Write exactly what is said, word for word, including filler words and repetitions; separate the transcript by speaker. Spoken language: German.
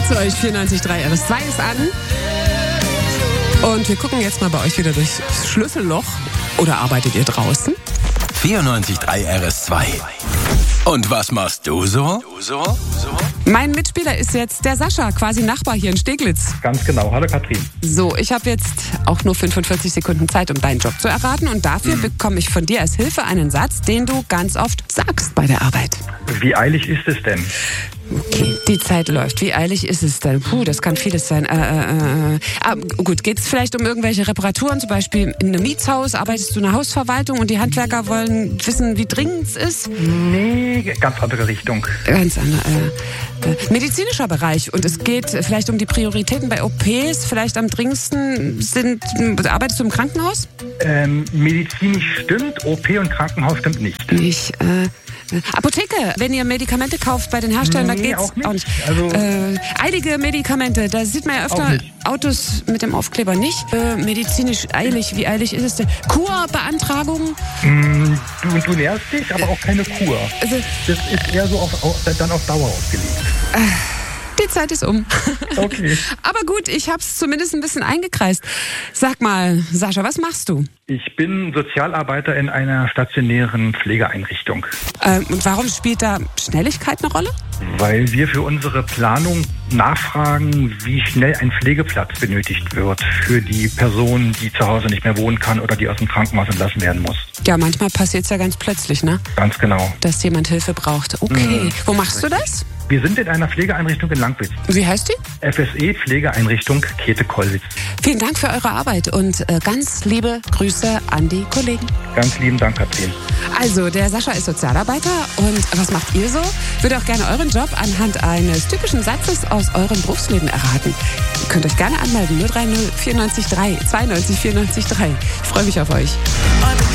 Speaker 1: zu euch. vierundneunzig Komma drei R S zwei ist an. Und wir gucken jetzt mal bei euch wieder durchs Schlüsselloch. Oder arbeitet ihr draußen?
Speaker 2: vierundneunzig Komma drei R S zwei. Und was machst du so? Du so? So?
Speaker 1: Mein Mitspieler ist jetzt der Sascha, quasi Nachbar hier in Steglitz.
Speaker 3: Ganz genau. Hallo Katrin.
Speaker 1: So, ich habe jetzt auch nur fünfundvierzig Sekunden Zeit, um deinen Job zu erraten. Und dafür mhm. bekomme ich von dir als Hilfe einen Satz, den du ganz oft sagst bei der Arbeit.
Speaker 3: Wie eilig ist es denn?
Speaker 1: Okay, die Zeit läuft. Wie eilig ist es denn? Puh, das kann vieles sein. Äh, äh, äh. Ah, gut, geht es vielleicht um irgendwelche Reparaturen? Zum Beispiel in einem Mietshaus arbeitest du in einer Hausverwaltung und die Handwerker wollen wissen, wie dringend es ist?
Speaker 3: Nee, ganz andere Richtung.
Speaker 1: Ganz andere. Äh, äh, medizinischer Bereich. Und es geht vielleicht um die Prioritäten bei O Ps. Vielleicht am dringendsten sind. Arbeitest du im Krankenhaus?
Speaker 3: Ähm, medizinisch stimmt, O P und Krankenhaus stimmt nicht.
Speaker 1: Nicht, äh. Apotheke, wenn ihr Medikamente kauft bei den Herstellern,
Speaker 3: nee,
Speaker 1: da geht's
Speaker 3: auch nicht.
Speaker 1: Auch nicht.
Speaker 3: Also
Speaker 1: äh, eilige Medikamente, da sieht man ja öfter Autos mit dem Aufkleber nicht. Äh, medizinisch eilig, wie eilig ist es denn? Kurbeantragung?
Speaker 3: Mm, du, du nährst dich, aber auch keine Kur.
Speaker 1: Also,
Speaker 3: das ist eher so auf, auf, dann auf Dauer ausgelegt.
Speaker 1: Äh, Die Zeit ist um.
Speaker 3: Okay.
Speaker 1: Aber gut, ich hab's zumindest ein bisschen eingekreist. Sag mal, Sascha, was machst du?
Speaker 3: Ich bin Sozialarbeiter in einer stationären Pflegeeinrichtung.
Speaker 1: Ähm, und warum spielt da Schnelligkeit eine Rolle?
Speaker 3: Weil wir für unsere Planung nachfragen, wie schnell ein Pflegeplatz benötigt wird für die Person, die zu Hause nicht mehr wohnen kann oder die aus dem Krankenhaus entlassen werden muss.
Speaker 1: Ja, manchmal passiert's ja ganz plötzlich, ne?
Speaker 3: Ganz genau.
Speaker 1: Dass jemand Hilfe braucht. Okay. Mhm. Wo machst du das?
Speaker 3: Wir sind in einer Pflegeeinrichtung in Langwitz.
Speaker 1: Wie heißt die?
Speaker 3: F S E Pflegeeinrichtung Käthe-Kollwitz.
Speaker 1: Vielen Dank für eure Arbeit und äh, ganz liebe Grüße an die Kollegen.
Speaker 3: Ganz lieben Dank, Katrin.
Speaker 1: Also, der Sascha ist Sozialarbeiter und was macht ihr so? Würde auch gerne euren Job anhand eines typischen Satzes aus eurem Berufsleben erraten. Ihr könnt euch gerne anmelden. null drei null vierundneunzig drei zweiundneunzig vierundneunzig drei. Ich freue mich auf euch.